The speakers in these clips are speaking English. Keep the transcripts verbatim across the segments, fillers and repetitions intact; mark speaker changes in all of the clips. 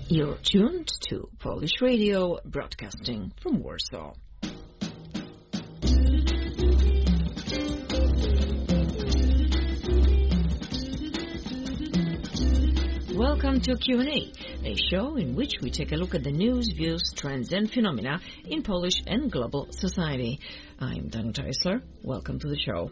Speaker 1: You're tuned to Polish Radio, broadcasting from Warsaw. Welcome to Q and A, a show in which we take a look at the news, views, trends and phenomena in Polish and global society. I'm Danuta Eisler. Welcome to the show.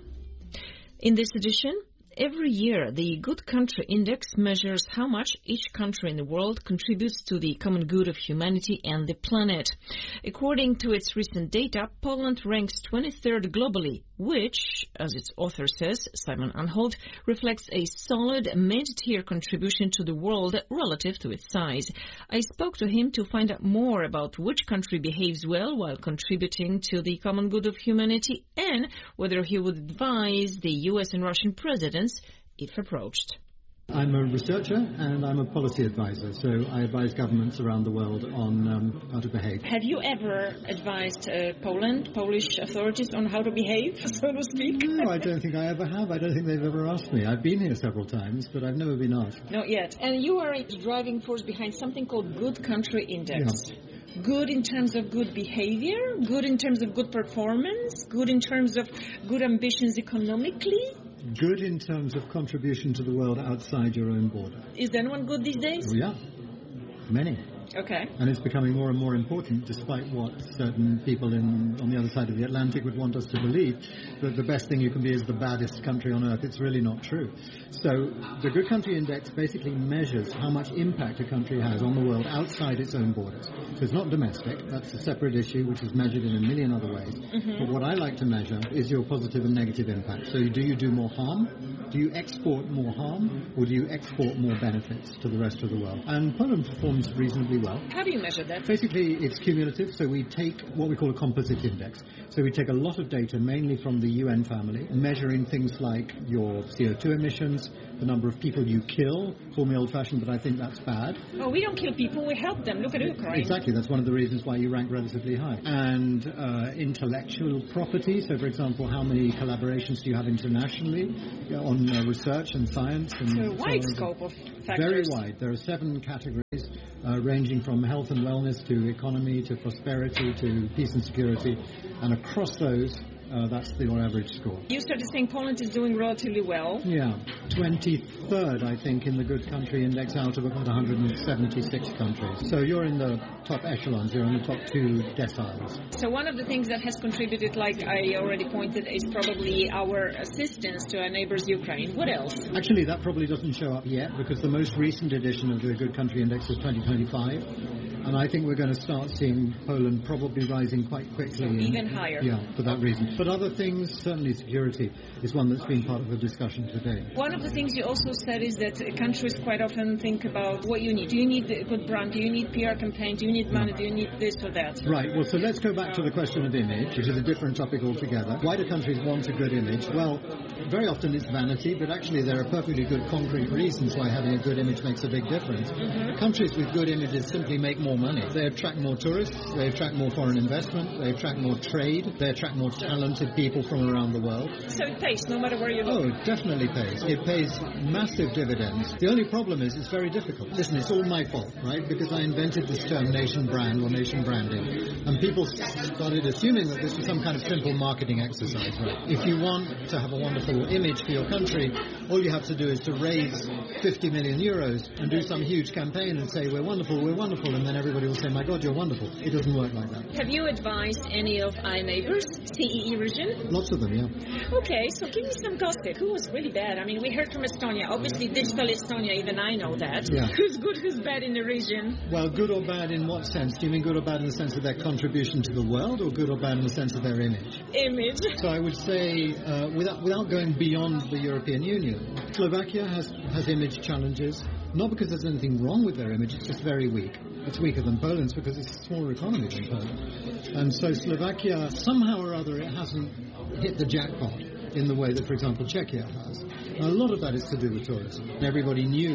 Speaker 1: In this edition, every year, the Good Country Index measures how much each country in the world contributes to the common good of humanity and the planet. According to its recent data, Poland ranks twenty-third globally, which, as its author says, Simon Anholt, reflects a solid mid-tier contribution to the world relative to its size. I spoke to him to find out more about which country behaves well while contributing to the common good of humanity and whether he would advise the U S and Russian presidents if approached.
Speaker 2: I'm a researcher and I'm a policy advisor, so I advise governments around the world on um, how to behave.
Speaker 1: Have you ever advised uh, Poland, Polish authorities on how to behave, so to speak?
Speaker 2: No, I don't think I ever have. I don't think they've ever asked me. I've been here several times, but I've never been asked.
Speaker 1: Not yet. And you are a driving force behind something called Good Country Index. Yeah. Good in terms of good behavior, good in terms of good performance, good in terms of good ambitions economically.
Speaker 2: Good in terms of contribution to the world outside your own border.
Speaker 1: Is anyone good these days?
Speaker 2: Oh, yeah, many.
Speaker 1: Okay.
Speaker 2: And it's becoming more and more important, despite what certain people in, on the other side of the Atlantic would want us to believe, that the best thing you can be is the baddest country on earth. It's really not true. So the Good Country Index basically measures how much impact a country has on the world outside its own borders. So it's not domestic. That's a separate issue, which is measured in a million other ways. Mm-hmm. But what I like to measure is your positive and negative impact. So do you do more harm? Do you export more harm? Or do you export more benefits to the rest of the world? And Poland performs reasonably well.
Speaker 1: How do you measure that?
Speaker 2: Basically, it's cumulative, so we take what we call a composite index. So we take a lot of data, mainly from the U N family, measuring things like your C O two emissions, the number of people you kill. Call me old-fashioned, but I think that's bad.
Speaker 1: Oh, we don't kill people, we help them. Look at Ukraine.
Speaker 2: Exactly, that's one of the reasons why you rank relatively high. And uh, intellectual property, so for example, how many collaborations do you have internationally on uh, research and science? And
Speaker 1: so a wide so scope of factors.
Speaker 2: Very wide. There are seven categories. Uh, ranging from health and wellness to economy to prosperity to peace and security, and across those, uh, that's the average score.
Speaker 1: You started saying Poland is doing relatively well.
Speaker 2: Yeah, twenty-third, I think, in the Good Country Index out of about one hundred seventy-six countries. So you're in the top echelons, you're in the top two deciles.
Speaker 1: So one of the things that has contributed, like I already pointed, is probably our assistance to our neighbors Ukraine. What else?
Speaker 2: Actually, that probably doesn't show up yet, because the most recent edition of the Good Country Index is twenty twenty-five. And I think we're going to start seeing Poland probably rising quite quickly.
Speaker 1: Even higher.
Speaker 2: Yeah, for that reason. But other things, certainly security, is one that's been part of the discussion today.
Speaker 1: One of the things you also said is that countries quite often think about what you need. Do you need a good brand? Do you need P R campaign? Do you need money? Do you need this or that?
Speaker 2: Right, well, so let's go back to the question of image, which is a different topic altogether. Why do countries want a good image? Well, very often it's vanity, but actually there are perfectly good concrete reasons why having a good image makes a big difference. Mm-hmm. Countries with good images simply make more money. They attract more tourists, they attract more foreign investment, they attract more trade, they attract more talented people from around the world.
Speaker 1: So it pays, no matter where you go?
Speaker 2: Oh, it definitely pays. It pays massive dividends. The only problem is it's very difficult. Listen, it's all my fault, right? Because I invented this term nation brand or nation branding. And people started assuming that this was some kind of simple marketing exercise, right? If you want to have a wonderful image for your country, all you have to do is to raise fifty million euros and do some huge campaign and say, we're wonderful, we're wonderful, and then everybody will say, my God, you're wonderful. It doesn't work like that.
Speaker 1: Have you advised any of our neighbors, C E E region?
Speaker 2: Lots of them, yeah.
Speaker 1: Okay, so give me some gossip. Who was really bad? I mean, we heard from Estonia. Obviously, digital Estonia, even I know that.
Speaker 2: Yeah.
Speaker 1: Who's good, who's bad in the region?
Speaker 2: Well, good or bad in what sense? Do you mean good or bad in the sense of their contribution to the world, or good or bad in the sense of their image?
Speaker 1: Image.
Speaker 2: So I would say, uh, without without going beyond the European Union, Slovakia has, has image challenges, not because there's anything wrong with their image, it's just very weak. It's weaker than Poland's because it's a smaller economy than Poland. And so Slovakia, somehow or other, it hasn't hit the jackpot in the way that, for example, Czechia has. And a lot of that is to do with tourism. Everybody knew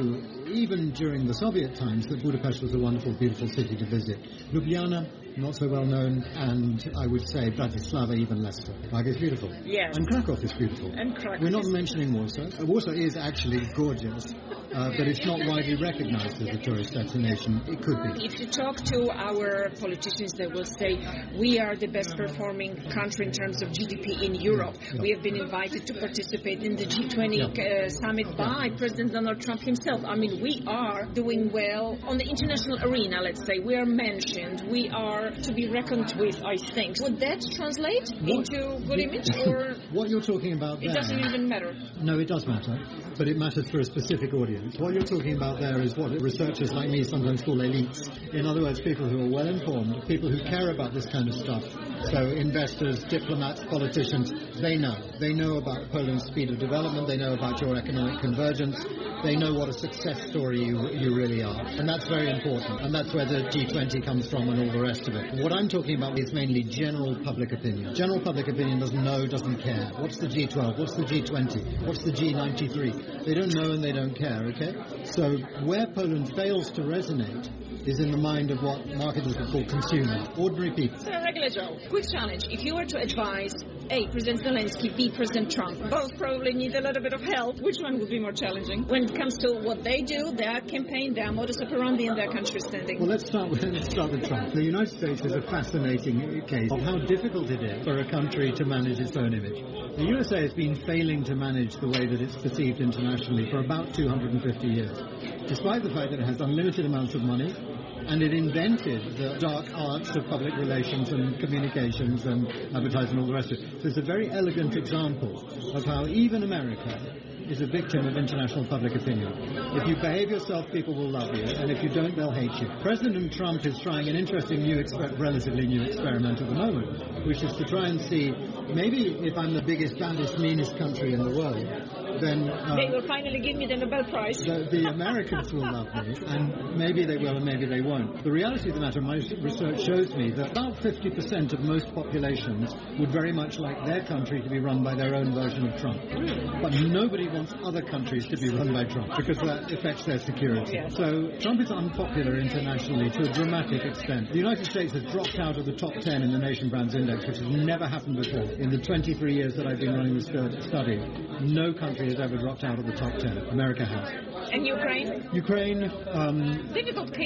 Speaker 2: even during the Soviet times, that Budapest was a wonderful, beautiful city to visit. Ljubljana, not so well known, and I would say Bratislava even less so. Prague is beautiful.
Speaker 1: Yes.
Speaker 2: And Krakow is beautiful.
Speaker 1: And Krakow.
Speaker 2: We're not mentioning Warsaw. Uh, Warsaw is actually gorgeous, uh, but it's not widely recognized as a tourist destination. It could be.
Speaker 1: If you talk to our politicians, they will say we are the best performing country in terms of G D P in Europe.
Speaker 2: Yeah.
Speaker 1: We have been invited to participate in the G twenty
Speaker 2: Yeah.
Speaker 1: uh, summit by President Donald Trump himself. I mean, we are doing well on the international arena, let's say. We are mentioned. We are to be reckoned with, I think. Would that translate
Speaker 2: What?
Speaker 1: into good image, or
Speaker 2: What you're talking about there...
Speaker 1: it doesn't even matter?
Speaker 2: No, it does matter, but it matters for a specific audience. What you're talking about there is what researchers like me sometimes call elites. In other words, people who are well-informed, people who care about this kind of stuff. So investors, diplomats, politicians, they know. They know about Poland's speed of development. They know about your economic convergence. They know what a success story you, you really are. And that's very important. And that's where the G twenty comes from and all the rest of it. What I'm talking about is mainly general public opinion. General public opinion doesn't know, doesn't care. What's the G twelve? What's the G twenty? What's the G ninety-three? They don't know and they don't care, okay? So where Poland fails to resonate is in the mind of what marketers would call consumers, ordinary people.
Speaker 1: So, regular Joe, quick challenge. If you were to advise A, President Zelensky, B, President Trump, both probably need a little bit of help, which one would be more challenging when it comes to what they do, their campaign, their modus operandi, and their country standing?
Speaker 2: Well, let's start with, let's start with Trump. The United States is a fascinating case of how difficult it is for a country to manage its own image. The U S A has been failing to manage the way that it's perceived internationally for about two hundred fifty years, despite the fact that it has unlimited amounts of money, and it invented the dark arts of public relations and communications and advertising and all the rest of it. So it's a very elegant example of how even America is a victim of international public opinion. If you behave yourself, people will love you, and if you don't, they'll hate you. President Trump is trying an interesting new, exper- relatively new experiment at the moment, which is to try and see, maybe if I'm the biggest, baddest, meanest country in the world, then... Uh,
Speaker 1: they will finally give me the Nobel Prize.
Speaker 2: the, the Americans will love me, and maybe they will and maybe they won't. The reality of the matter, my research shows me that about fifty percent of most populations would very much like their country to be run by their own version of Trump. Mm. But nobody wants other countries to be run by Trump because that affects their security.
Speaker 1: Yes.
Speaker 2: So Trump is unpopular internationally to a dramatic extent. The United States has dropped out of the top ten in the Nation Brands Index, which has never happened before. In the twenty-three years that I've been running this study, no country has ever dropped out of the top ten. America has.
Speaker 1: And Ukraine?
Speaker 2: Ukraine... Um,
Speaker 1: Difficult case.